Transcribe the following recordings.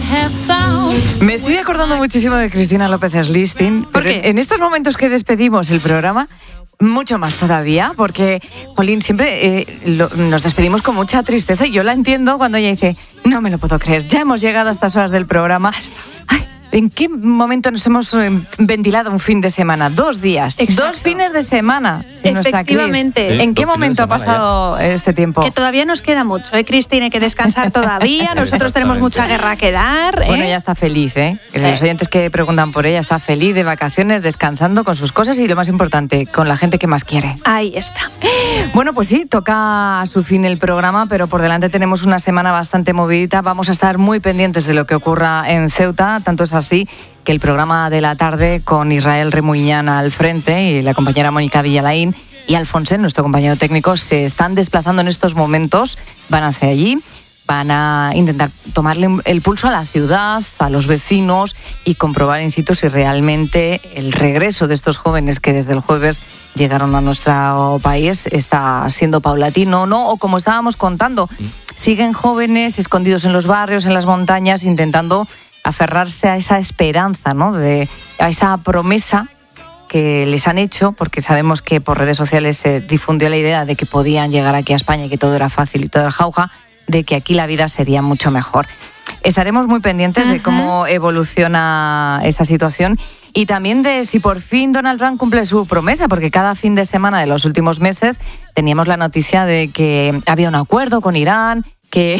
Me estoy acordando muchísimo de Cristina López Slistin. ¿Por qué? En estos momentos que despedimos el programa, mucho más todavía, porque, Jolín, siempre nos despedimos con mucha tristeza y yo la entiendo cuando ella dice, no me lo puedo creer, ya hemos llegado a estas horas del programa. Ay, ¿en qué momento nos hemos ventilado un fin de semana? 2 días, Exacto. 2 fines de semana. Sin nuestra Cris. Efectivamente. ¿En qué 2 fines momento de ha pasado este tiempo? Que todavía nos queda mucho, Cristina, hay que descansar todavía. Nosotros tenemos mucha guerra que dar. Bueno, ella está feliz, ¿eh? Sí. Los oyentes que preguntan por ella, está feliz de vacaciones, descansando con sus cosas y lo más importante, con la gente que más quiere. Ahí está. Bueno, pues sí, toca a su fin el programa, pero por delante tenemos una semana bastante movidita. Vamos a estar muy pendientes de lo que ocurra en Ceuta, tanto es así que el programa de la tarde con Israel Remuñán al frente y la compañera Mónica Villalaín y Alfonso, nuestro compañero técnico, se están desplazando en estos momentos, van hacia allí. Van a intentar tomarle el pulso a la ciudad, a los vecinos y comprobar in situ si realmente el regreso de estos jóvenes que desde el jueves llegaron a nuestro país está siendo paulatino o no, o como estábamos contando, siguen jóvenes escondidos en los barrios, en las montañas, intentando aferrarse a esa esperanza, ¿no? A esa promesa que les han hecho, porque sabemos que por redes sociales se difundió la idea de que podían llegar aquí a España y que todo era fácil y todo era jauja, de que aquí la vida sería mucho mejor. Estaremos muy pendientes de cómo evoluciona esa situación y también de si por fin Donald Trump cumple su promesa, porque cada fin de semana de los últimos meses teníamos la noticia de que había un acuerdo con Irán, que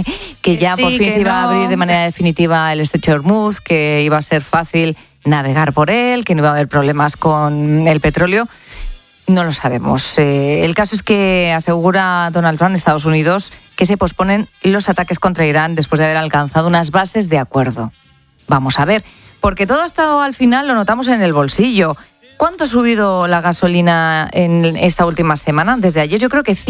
ya Sí, por fin que se iba a no. abrir de manera definitiva el estrecho de Hormuz, que iba a ser fácil navegar por él, que no iba a haber problemas con el petróleo. No lo sabemos. El caso es que asegura Donald Trump, Estados Unidos, que se posponen los ataques contra Irán después de haber alcanzado unas bases de acuerdo. Vamos a ver, porque todo esto al final lo notamos en el bolsillo. ¿Cuánto ha subido la gasolina en esta última semana? Desde ayer yo creo que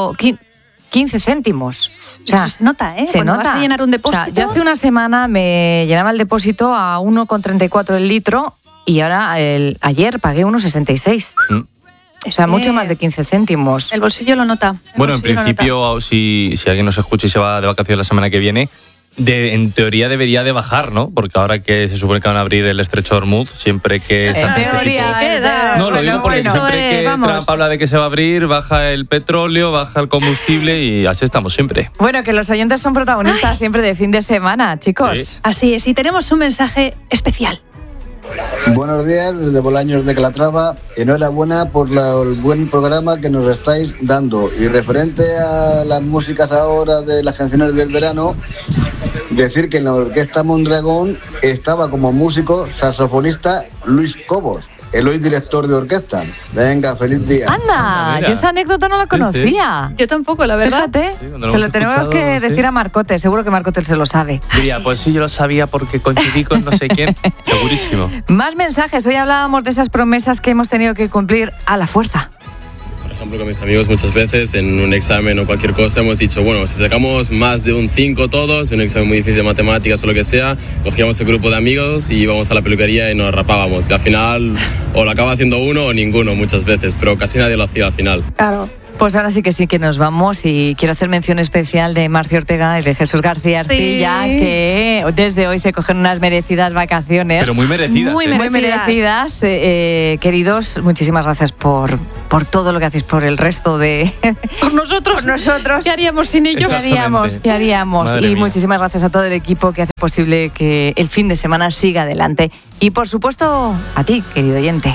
15 céntimos. O sea, Eso se nota, ¿eh? Se Cuando nota. vas a llenar un depósito. O sea, yo hace una semana me llenaba el depósito a 1,34 el litro y ahora ayer pagué 1,66. O sea, mucho más de 15 céntimos. El bolsillo lo nota. Bueno, en principio, si alguien nos escucha y se va de vacaciones la semana que viene, en teoría debería de bajar, ¿no? Porque ahora que se supone que van a abrir el estrecho de Hormuz, siempre que está En teoría. No, lo digo porque siempre que vamos. Trump habla de que se va a abrir, baja el petróleo, baja el combustible y así estamos siempre. Bueno, que los oyentes son protagonistas siempre de fin de semana, chicos. Sí. Así es, y tenemos un mensaje especial. Buenos días, desde Bolaños de Calatrava. Enhorabuena por el buen programa que nos estáis dando. Y referente a las músicas ahora de las canciones del verano, decir que en la Orquesta Mondragón estaba como músico saxofonista Luis Cobos, el hoy director de orquesta. Venga, feliz día. Anda, Mira. yo esa anécdota no la conocía. Yo tampoco, la verdad. Fíjate, Sí, cuando lo se lo hemos tenemos escuchado, que sí. decir a Marcote, seguro que Marcote se lo sabe. Diría, pues sí, yo lo sabía porque coincidí con no sé quién, segurísimo. Más mensajes, hoy hablábamos de esas promesas que hemos tenido que cumplir a la fuerza. Por ejemplo, con mis amigos muchas veces en un examen o cualquier cosa hemos dicho, bueno, si sacamos más de un 5 todos, un examen muy difícil de matemáticas o lo que sea, cogíamos el grupo de amigos y íbamos a la peluquería y nos rapábamos. Y al final o lo acaba haciendo uno o ninguno muchas veces, pero casi nadie lo hacía al final. Claro. Pues ahora sí que nos vamos y quiero hacer mención especial de Marcio Ortega y de Jesús García Arcilla, Sí. que desde hoy se cogen unas merecidas vacaciones. Pero muy merecidas, Muy ¿eh? Muy merecidas. Queridos, muchísimas gracias por todo lo que hacéis por el resto de... Por nosotros. Por nosotros. ¿Qué haríamos sin ellos? ¿Qué haríamos? ¿Qué haríamos? Madre Y mía. muchísimas gracias a todo el equipo que hace posible que el fin de semana siga adelante. Y por supuesto, a ti, querido oyente.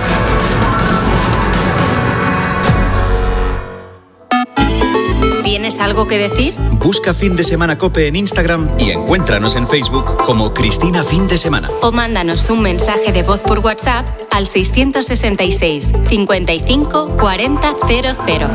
¿Tienes algo que decir? Busca Fin de Semana COPE en Instagram y encuéntranos en Facebook como Cristina Fin de Semana. O mándanos un mensaje de voz por WhatsApp al 666 55 40 00.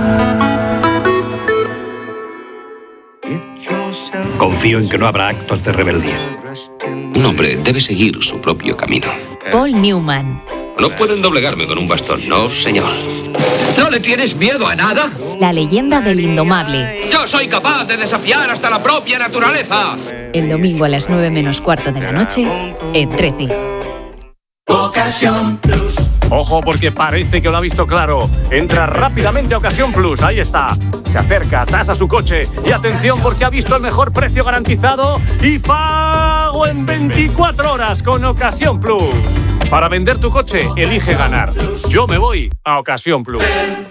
Confío en que no habrá actos de rebeldía. Un hombre debe seguir su propio camino. Paul Newman. No pueden doblegarme con un bastón, no, señor. ¿No le tienes miedo a nada? La leyenda del indomable. Yo soy capaz de desafiar hasta la propia naturaleza. El domingo a las 9:15 de la noche en 13. Ocasión Plus. Ojo porque parece que lo ha visto claro. Entra rápidamente a Ocasión Plus, ahí está. Se acerca, tasa su coche y atención porque ha visto el mejor precio garantizado y ¡fa! pago en 24 horas con Ocasión Plus. Para vender tu coche, elige ganar. Yo me voy a Ocasión Plus.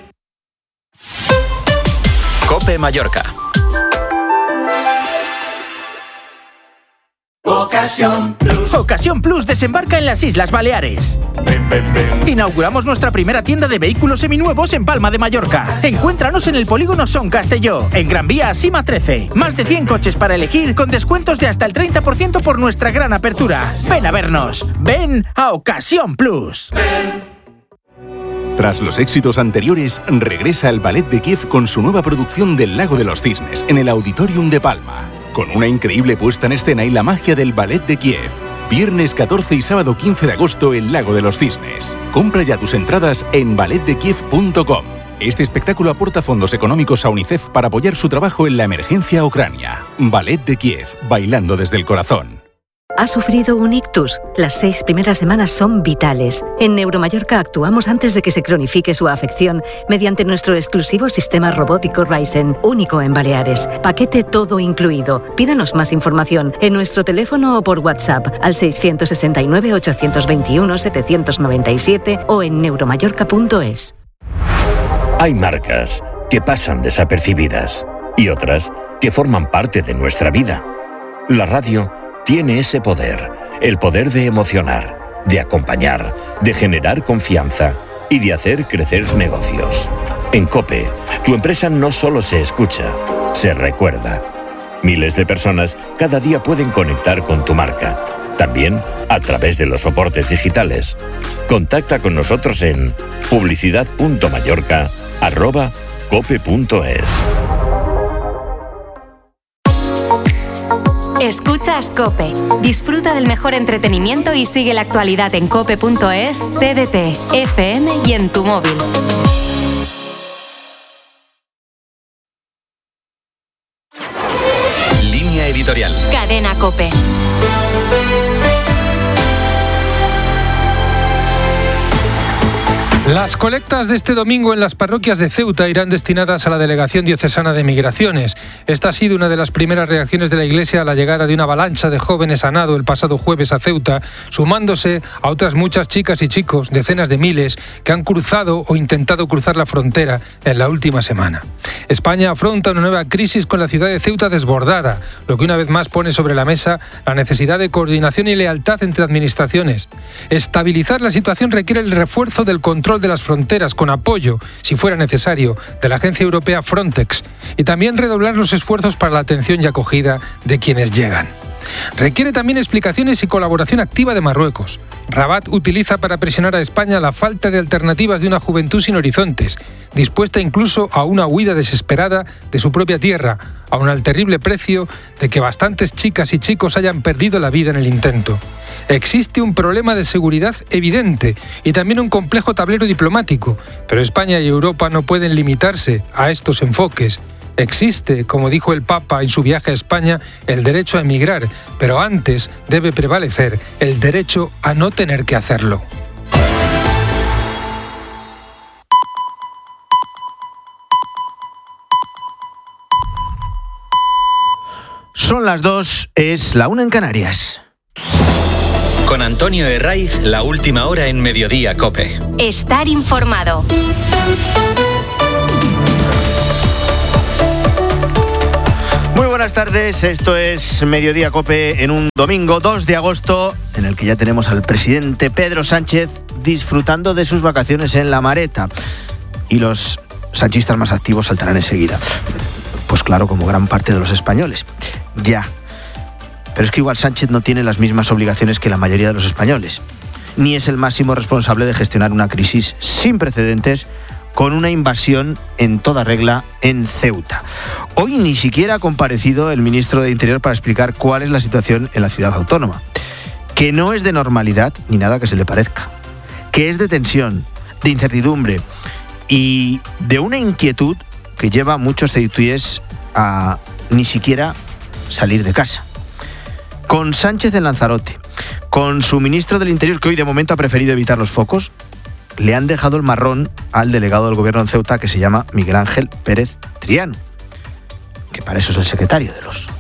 COPE Mallorca. Ocasión Plus. Ocasión Plus desembarca en las Islas Baleares. Inauguramos nuestra primera tienda de vehículos seminuevos en Palma de Mallorca. Encuéntranos en el polígono Son Castelló, en Gran Vía Sima 13. Más de 100 coches para elegir con descuentos de hasta el 30% por nuestra gran apertura. Ven a vernos. Ven a Ocasión Plus. Tras los éxitos anteriores, regresa el Ballet de Kiev con su nueva producción del Lago de los Cisnes en el Auditorium de Palma. Con una increíble puesta en escena y la magia del Ballet de Kiev. Viernes 14 y sábado 15 de agosto, el Lago de los Cisnes. Compra ya tus entradas en balletdekiev.com. Este espectáculo aporta fondos económicos a UNICEF para apoyar su trabajo en la emergencia Ucrania. Ballet de Kiev, bailando desde el corazón. ¿Ha sufrido un ictus? Las 6 primeras semanas son vitales. En Neuromallorca actuamos antes de que se cronifique su afección mediante nuestro exclusivo sistema robótico Ryzen, único en Baleares. Paquete todo incluido. Pídanos más información en nuestro teléfono o por WhatsApp al 669-821-797 o en neuromallorca.es. Hay marcas que pasan desapercibidas y otras que forman parte de nuestra vida. La radio tiene ese poder, el poder de emocionar, de acompañar, de generar confianza y de hacer crecer negocios. En COPE, tu empresa no solo se escucha, se recuerda. Miles de personas cada día pueden conectar con tu marca, también a través de los soportes digitales. Contacta con nosotros en publicidad.mallorca@cope.es. Escuchas COPE. Disfruta del mejor entretenimiento y sigue la actualidad en cope.es, TDT, FM y en tu móvil. Línea editorial. Cadena COPE. Las colectas de este domingo en las parroquias de Ceuta irán destinadas a la Delegación Diocesana de Migraciones. Esta ha sido una de las primeras reacciones de la Iglesia a la llegada de una avalancha de jóvenes a nado el pasado jueves a Ceuta, sumándose a otras muchas chicas y chicos, decenas de miles, que han cruzado o intentado cruzar la frontera en la última semana. España afronta una nueva crisis con la ciudad de Ceuta desbordada, lo que una vez más pone sobre la mesa la necesidad de coordinación y lealtad entre administraciones. Estabilizar la situación requiere el refuerzo del control de las fronteras con apoyo, si fuera necesario, de la agencia europea Frontex y también redoblar los esfuerzos para la atención y acogida de quienes llegan. Requiere también explicaciones y colaboración activa de Marruecos. Rabat utiliza para presionar a España la falta de alternativas de una juventud sin horizontes, dispuesta incluso a una huida desesperada de su propia tierra, aun al terrible precio de que bastantes chicas y chicos hayan perdido la vida en el intento. Existe un problema de seguridad evidente y también un complejo tablero diplomático, pero España y Europa no pueden limitarse a estos enfoques. Existe, como dijo el Papa en su viaje a España, el derecho a emigrar, pero antes debe prevalecer el derecho a no tener que hacerlo. Son las 2, es la 1 en Canarias. Con Antonio Herraiz, la última hora en Mediodía COPE. Estar informado. Muy buenas tardes, esto es Mediodía COPE en un domingo 2 de agosto, en el que ya tenemos al presidente Pedro Sánchez disfrutando de sus vacaciones en La Mareta. Y los sanchistas más activos saltarán enseguida. Pues claro, como gran parte de los españoles. Ya. Pero es que igual Sánchez no tiene las mismas obligaciones que la mayoría de los españoles. Ni es el máximo responsable de gestionar una crisis sin precedentes con una invasión en toda regla en Ceuta. Hoy ni siquiera ha comparecido el ministro de Interior para explicar cuál es la situación en la ciudad autónoma. Que no es de normalidad ni nada que se le parezca. Que es de tensión, de incertidumbre y de una inquietud que lleva a muchos ceutíes a ni siquiera salir de casa. Con Sánchez en Lanzarote, con su ministro del Interior, que hoy de momento ha preferido evitar los focos, le han dejado el marrón al delegado del gobierno en Ceuta, que se llama Miguel Ángel Pérez Triano, que para eso es el secretario de los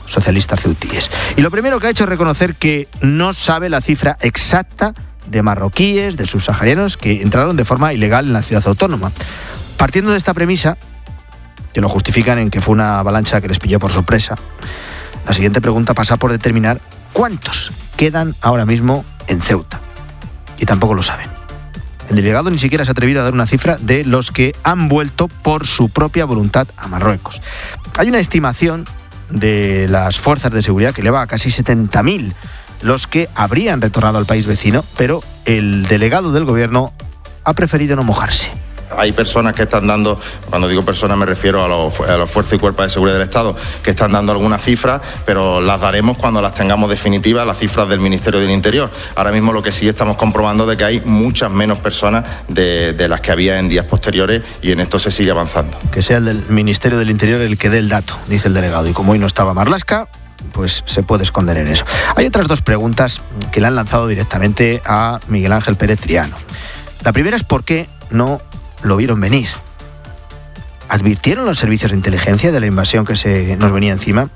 socialistas ceutíes. Y lo primero que ha hecho es reconocer que no sabe la cifra exacta de marroquíes, de subsaharianos que entraron de forma ilegal en la ciudad autónoma. Partiendo de esta premisa, que lo justifican en que fue una avalancha que les pilló por sorpresa, la siguiente pregunta pasa por determinar cuántos quedan ahora mismo en Ceuta. Y tampoco lo saben. El delegado ni siquiera se ha atrevido a dar una cifra de los que han vuelto por su propia voluntad a Marruecos. Hay una estimación de las fuerzas de seguridad que eleva a casi 70.000 los que habrían retornado al país vecino, pero el delegado del gobierno ha preferido no mojarse. Hay personas que están dando, cuando digo personas me refiero a los fuerzas y cuerpos de seguridad del Estado, que están dando algunas cifras, pero las daremos cuando las tengamos definitivas, las cifras del Ministerio del Interior. Ahora mismo lo que sí estamos comprobando es de que hay muchas menos personas de las que había en días posteriores, y en esto se sigue avanzando. Que sea el del Ministerio del Interior el que dé el dato, dice el delegado, y como hoy no estaba Marlaska, pues se puede esconder en eso. Hay otras dos preguntas que le han lanzado directamente a Miguel Ángel Pérez Triano. La primera es por qué no lo vieron venir. ¿Advirtieron los servicios de inteligencia de la invasión que se nos venía encima?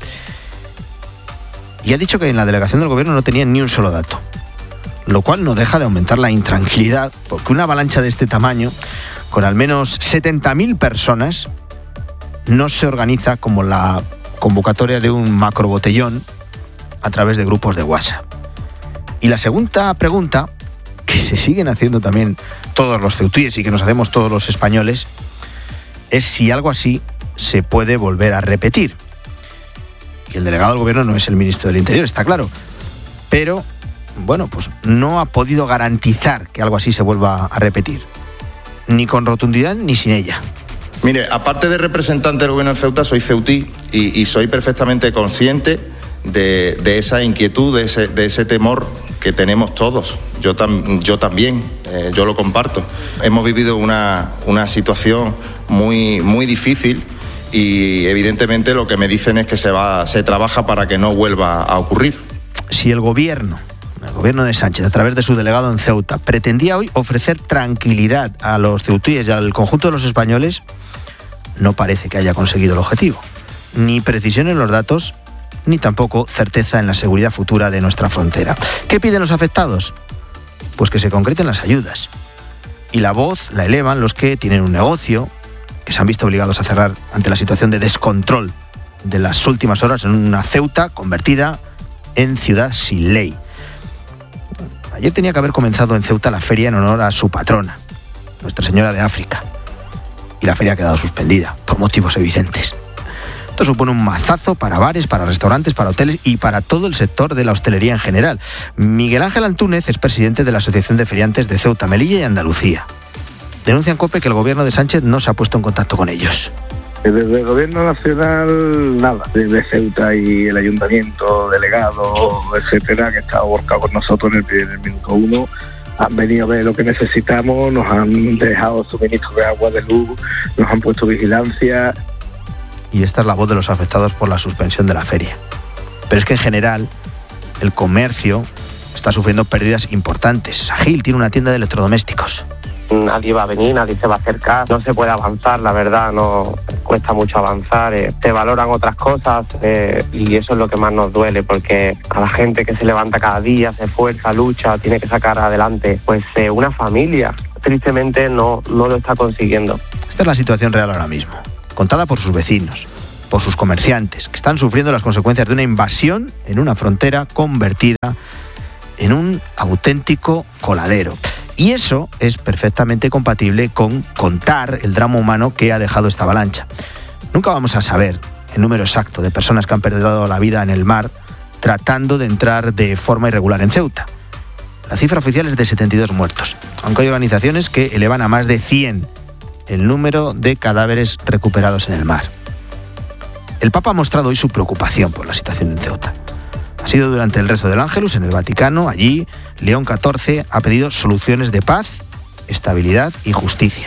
Y ha dicho que en la delegación del gobierno no tenían ni un solo dato, lo cual no deja de aumentar la intranquilidad, porque una avalancha de este tamaño, con al menos 70.000 personas, no se organiza como la convocatoria de un macrobotellón a través de grupos de WhatsApp. Y la segunda pregunta, que se siguen haciendo también todos los ceutíes y que nos hacemos todos los españoles, es si algo así se puede volver a repetir. Y el delegado del gobierno no es el ministro del Interior, está claro, pero bueno, pues no ha podido garantizar que algo así se vuelva a repetir, ni con rotundidad ni sin ella. Mire, aparte de representante del gobierno de Ceuta, soy ceutí y soy perfectamente consciente de esa inquietud, de ese temor que tenemos todos. Yo también, yo lo comparto. Hemos vivido una situación muy, muy difícil, y evidentemente lo que me dicen es que se trabaja para que no vuelva a ocurrir. Si el gobierno de Sánchez, a través de su delegado en Ceuta, pretendía hoy ofrecer tranquilidad a los ceutíes y al conjunto de los españoles, no parece que haya conseguido el objetivo. Ni precisión en los datos, ni tampoco certeza en la seguridad futura de nuestra frontera. ¿Qué piden los afectados? Pues que se concreten las ayudas. Y la voz la elevan los que tienen un negocio, que se han visto obligados a cerrar ante la situación de descontrol de las últimas horas en una Ceuta convertida en ciudad sin ley. Ayer tenía que haber comenzado en Ceuta la feria en honor a su patrona, Nuestra Señora de África. Y la feria ha quedado suspendida, por motivos evidentes. Esto supone un mazazo para bares, para restaurantes, para hoteles y para todo el sector de la hostelería en general. Miguel Ángel Antúnez es presidente de la Asociación de Feriantes de Ceuta, Melilla y Andalucía. Denuncian COPE que el gobierno de Sánchez no se ha puesto en contacto con ellos. Desde el gobierno nacional, nada. Desde Ceuta y el ayuntamiento, delegado, etcétera, que está volcado con nosotros en el minuto uno, han venido a ver lo que necesitamos, nos han dejado suministro de agua, de luz, nos han puesto vigilancia. Y esta es la voz de los afectados por la suspensión de la feria. Pero es que en general el comercio está sufriendo pérdidas importantes. Sagil tiene una tienda de electrodomésticos. Nadie va a venir, nadie se va a acercar, no se puede avanzar, la verdad, no cuesta mucho avanzar, se valoran otras cosas y eso es lo que más nos duele, porque a la gente que se levanta cada día, se esfuerza, lucha, tiene que sacar adelante, pues una familia, tristemente no lo está consiguiendo. Esta es la situación real ahora mismo, contada por sus vecinos, por sus comerciantes, que están sufriendo las consecuencias de una invasión en una frontera convertida en un auténtico coladero. Y eso es perfectamente compatible con contar el drama humano que ha dejado esta avalancha. Nunca vamos a saber el número exacto de personas que han perdido la vida en el mar tratando de entrar de forma irregular en Ceuta. La cifra oficial es de 72 muertos, aunque hay organizaciones que elevan a más de 100 el número de cadáveres recuperados en el mar. El Papa ha mostrado hoy su preocupación por la situación en Ceuta. Ha sido durante el rezo del Ángelus en el Vaticano. Allí, León XIV ha pedido soluciones de paz, estabilidad y justicia.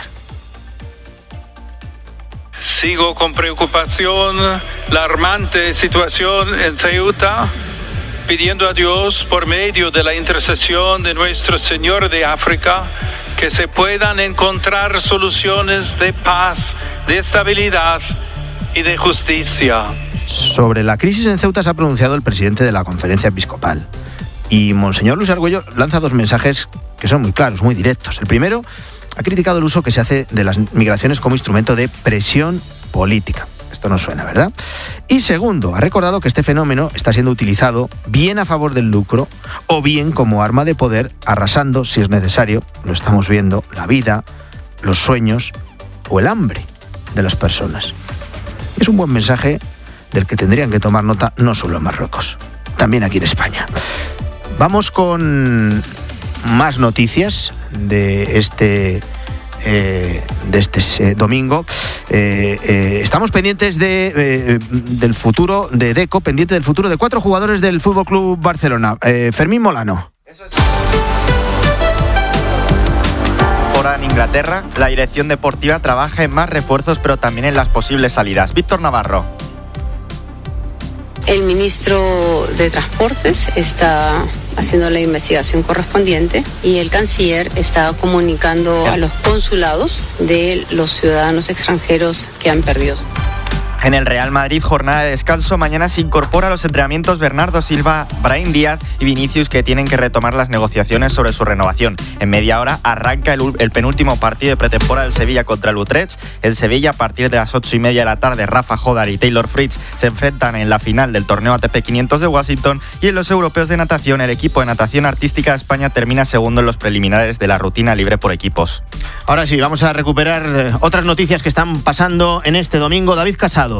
Sigo con preocupación la alarmante situación en Ceuta, pidiendo a Dios, por medio de la intercesión de Nuestra Señora de África, que se puedan encontrar soluciones de paz, de estabilidad y de justicia. Sobre la crisis en Ceuta se ha pronunciado el presidente de la Conferencia Episcopal. Y Monseñor Luis Argüello lanza 2 mensajes que son muy claros, muy directos. El primero, ha criticado el uso que se hace de las migraciones como instrumento de presión política. Esto no suena, ¿verdad? Y segundo, ha recordado que este fenómeno está siendo utilizado bien a favor del lucro o bien como arma de poder, arrasando, si es necesario, lo estamos viendo, la vida, los sueños o el hambre de las personas. Es un buen mensaje del que tendrían que tomar nota no solo en Marruecos, también aquí en España. Vamos con más noticias de este domingo. Estamos pendientes del futuro de Deco, pendiente del futuro de 4 jugadores del FC Barcelona. Fermín Molano. En Inglaterra, la dirección deportiva trabaja en más refuerzos, pero también en las posibles salidas. Víctor Navarro. El ministro de Transportes está haciendo la investigación correspondiente y el canciller está comunicando a los consulados de los ciudadanos extranjeros que han perdido. En el Real Madrid, jornada de descanso. Mañana se incorpora a los entrenamientos Bernardo Silva, Brahim Díaz y Vinicius, que tienen que retomar las negociaciones sobre su renovación. En media hora arranca el penúltimo partido de pretemporada del Sevilla contra el Utrecht. El Sevilla, a partir de las 8:30 de la tarde, Rafa Jodar y Taylor Fritz se enfrentan en la final del torneo ATP 500 de Washington. Y en los europeos de natación, el equipo de natación artística de España termina segundo en los preliminares de la rutina libre por equipos. Ahora sí, vamos a recuperar otras noticias que están pasando en este domingo. David Casado.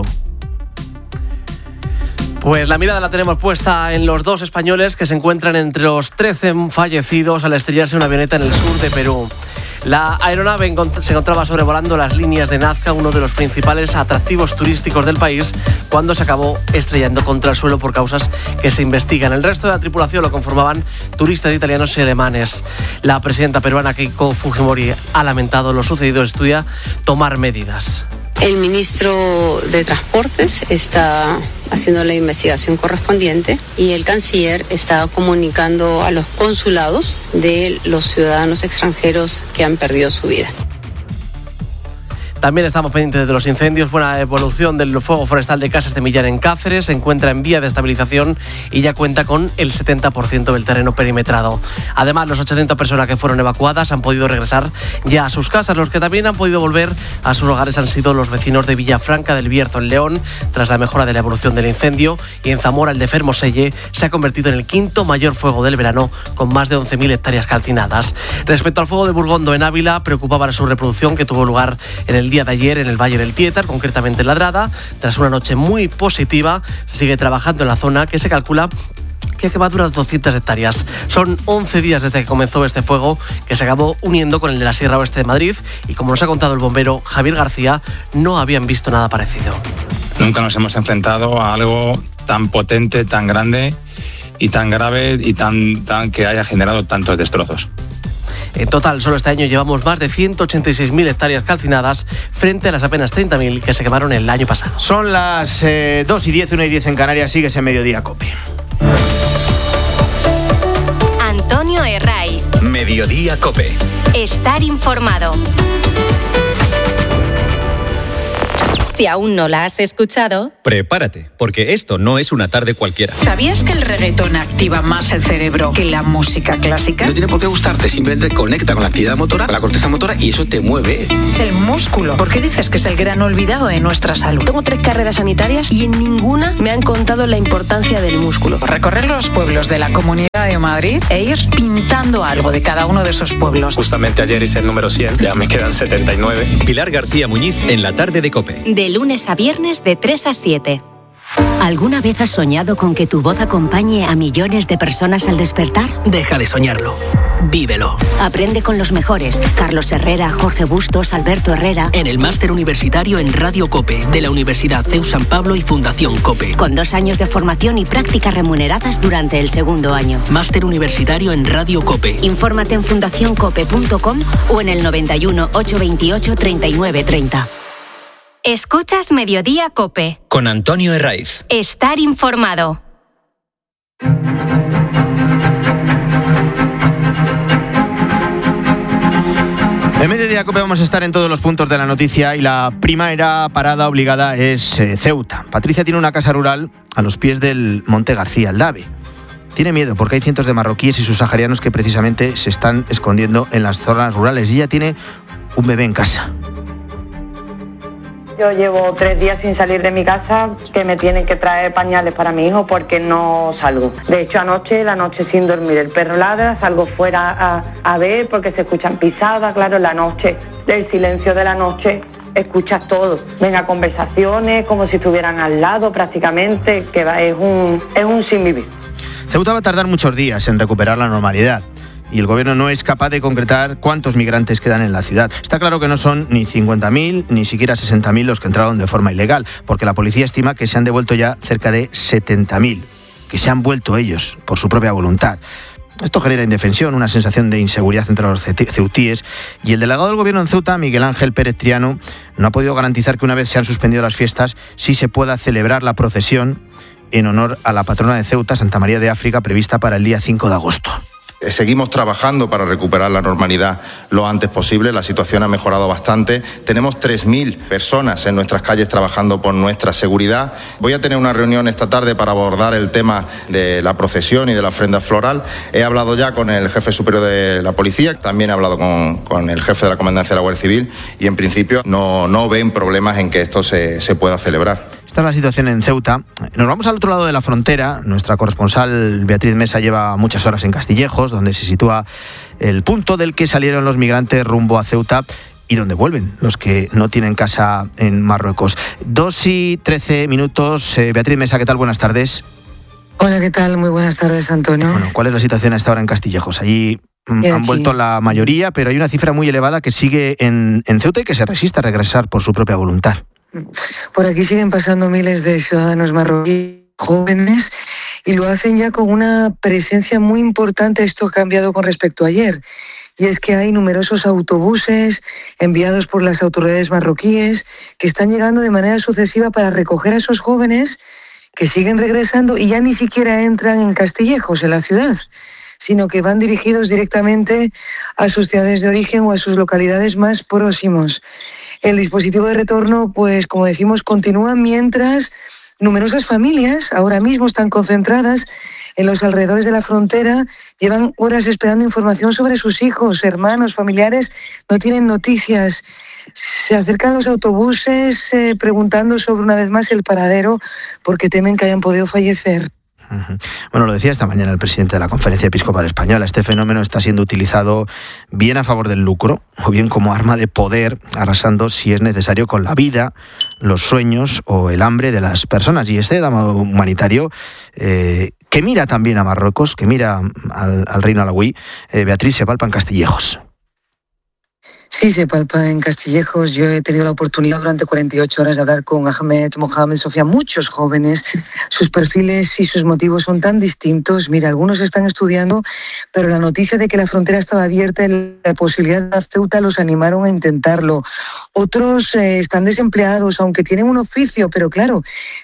Pues la mirada la tenemos puesta en los 2 españoles que se encuentran entre los 13 fallecidos al estrellarse una avioneta en el sur de Perú. La aeronave se encontraba sobrevolando las líneas de Nazca, uno de los principales atractivos turísticos del país, cuando se acabó estrellando contra el suelo por causas que se investigan. El resto de la tripulación lo conformaban turistas italianos y alemanes. La presidenta peruana Keiko Fujimori ha lamentado lo sucedido y estudia tomar medidas. El ministro de Transportes está haciendo la investigación correspondiente y el canciller está comunicando a los consulados de los ciudadanos extranjeros que han perdido su vida. También estamos pendientes de los incendios. Buena evolución del fuego forestal de Casas de Millán en Cáceres. Se encuentra en vía de estabilización y ya cuenta con el 70% del terreno perimetrado. Además, los 800 personas que fueron evacuadas han podido regresar ya a sus casas. Los que también han podido volver a sus hogares han sido los vecinos de Villafranca del Bierzo, en León, tras la mejora de la evolución del incendio. Y en Zamora, el de Fermoselle se ha convertido en el 5º mayor fuego del verano, con más de 11.000 hectáreas calcinadas. Respecto al fuego de Burgondo en Ávila, preocupaba su reproducción, que tuvo lugar en el día de ayer en el Valle del Tietar, concretamente en Ladrada. Tras una noche muy positiva, se sigue trabajando en la zona, que se calcula que va a durar 200 hectáreas. Son 11 días desde que comenzó este fuego, que se acabó uniendo con el de la Sierra Oeste de Madrid, y como nos ha contado el bombero Javier García, no habían visto nada parecido. Nunca nos hemos enfrentado a algo tan potente, tan grande y tan grave y tan que haya generado tantos destrozos. En total, solo este año llevamos más de 186.000 hectáreas calcinadas frente a las apenas 30.000 que se quemaron el año pasado. Son las 2:10, 1:10 en Canarias. Sigues en Mediodía Cope. Antonio Herraiz. Mediodía Cope. Estar informado. Si aún no la has escuchado, prepárate, porque esto no es una tarde cualquiera. ¿Sabías que el reggaetón activa más el cerebro que la música clásica? No tiene por qué gustarte, simplemente conecta con la actividad motora, con la corteza motora, y eso te mueve. El músculo. ¿Por qué dices que es el gran olvidado de nuestra salud? Tengo 3 carreras sanitarias y en ninguna me han contado la importancia del músculo. Recorrer los pueblos de la Comunidad de Madrid e ir pintando algo de cada uno de esos pueblos. Justamente ayer hice el número 100, ya me quedan 79. Pilar García Muñiz en la tarde de Cope. De lunes a viernes de 3 a 7. ¿Alguna vez has soñado con que tu voz acompañe a millones de personas al despertar? Deja de soñarlo. Vívelo. Aprende con los mejores. Carlos Herrera, Jorge Bustos, Alberto Herrera. En el máster universitario en Radio Cope de la Universidad CEU San Pablo y Fundación Cope. Con 2 años de formación y prácticas remuneradas durante el segundo año. Máster universitario en Radio Cope. Infórmate en fundacioncope.com o en el 91 828 3930. Escuchas Mediodía Cope. Con Antonio Herraiz. Estar informado. En Mediodía Cope vamos a estar en todos los puntos de la noticia y la primera parada obligada es Ceuta. Patricia tiene una casa rural a los pies del Monte García, el Dave. Tiene miedo porque hay cientos de marroquíes y subsaharianos que precisamente se están escondiendo en las zonas rurales y ella tiene un bebé en casa. Yo llevo 3 días sin salir de mi casa, que me tienen que traer pañales para mi hijo porque no salgo. De hecho, la noche sin dormir, el perro ladra, salgo fuera a ver porque se escuchan pisadas, claro, la noche, el silencio de la noche, escuchas todo. Venga, conversaciones como si estuvieran al lado prácticamente, que es un sin vivir. Ceuta va a tardar muchos días en recuperar la normalidad. Y el gobierno no es capaz de concretar cuántos migrantes quedan en la ciudad. Está claro que no son ni 50.000 ni siquiera 60.000 los que entraron de forma ilegal, porque la policía estima que se han devuelto ya cerca de 70.000, que se han vuelto ellos por su propia voluntad. Esto genera indefensión, una sensación de inseguridad entre los ceutíes, y el delegado del gobierno en Ceuta, Miguel Ángel Pérez Triano, no ha podido garantizar que una vez se han suspendido las fiestas, sí se pueda celebrar la procesión en honor a la patrona de Ceuta, Santa María de África, prevista para el día 5 de agosto. Seguimos trabajando para recuperar la normalidad lo antes posible. La situación ha mejorado bastante. Tenemos 3.000 personas en nuestras calles trabajando por nuestra seguridad. Voy a tener una reunión esta tarde para abordar el tema de la procesión y de la ofrenda floral. He hablado ya con el jefe superior de la policía, también he hablado con el jefe de la comandancia de la Guardia Civil y en principio no ven problemas en que esto se pueda celebrar. Esta es la situación en Ceuta. Nos vamos al otro lado de la frontera. Nuestra corresponsal Beatriz Mesa lleva muchas horas en Castillejos, donde se sitúa el punto del que salieron los migrantes rumbo a Ceuta y donde vuelven los que no tienen casa en Marruecos. 2:13. Beatriz Mesa, ¿qué tal? Buenas tardes. Hola, ¿qué tal? Muy buenas tardes, Antonio. Bueno, ¿cuál es la situación a esta hora en Castillejos? Allí han vuelto la mayoría, pero hay una cifra muy elevada que sigue en Ceuta y que se resiste a regresar por su propia voluntad. Por aquí siguen pasando miles de ciudadanos marroquíes jóvenes y lo hacen ya con una presencia muy importante. Esto ha cambiado con respecto a ayer. Y es que hay numerosos autobuses enviados por las autoridades marroquíes que están llegando de manera sucesiva para recoger a esos jóvenes que siguen regresando y ya ni siquiera entran en Castillejos, en la ciudad, sino que van dirigidos directamente a sus ciudades de origen o a sus localidades más próximos. El dispositivo de retorno, pues como decimos, continúa mientras numerosas familias ahora mismo están concentradas en los alrededores de la frontera, llevan horas esperando información sobre sus hijos, hermanos, familiares, no tienen noticias. Se acercan los autobuses preguntando sobre una vez más el paradero porque temen que hayan podido fallecer. Bueno, lo decía esta mañana el presidente de la Conferencia Episcopal Española. Este fenómeno está siendo utilizado bien a favor del lucro o bien como arma de poder, arrasando si es necesario con la vida, los sueños o el hambre de las personas. Y este drama humanitario que mira también a Marruecos, que mira al reino alauí, Beatriz, se palpa en Castillejos. Sí, se palpa en Castillejos. Yo he tenido la oportunidad durante 48 horas de hablar con Ahmed, Mohamed, Sofía, muchos jóvenes. Sus perfiles y sus motivos son tan distintos. Mira, algunos están estudiando, pero la noticia de que la frontera estaba abierta y la posibilidad de la Ceuta los animaron a intentarlo. Otros están desempleados, aunque tienen un oficio, pero claro,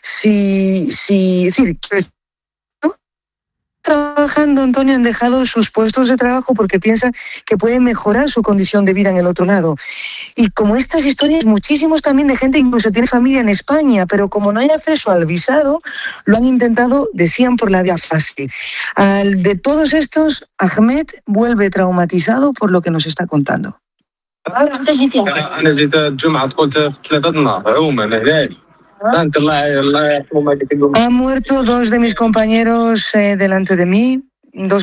trabajando, Antonio, han dejado sus puestos de trabajo porque piensan que pueden mejorar su condición de vida en el otro lado. Y como estas historias, muchísimos también de gente que incluso tiene familia en España, pero como no hay acceso al visado, lo han intentado, decían, por la vía fácil. De todos estos, Ahmed vuelve traumatizado por lo que nos está contando. Han muerto 2 de mis compañeros delante de mí, 2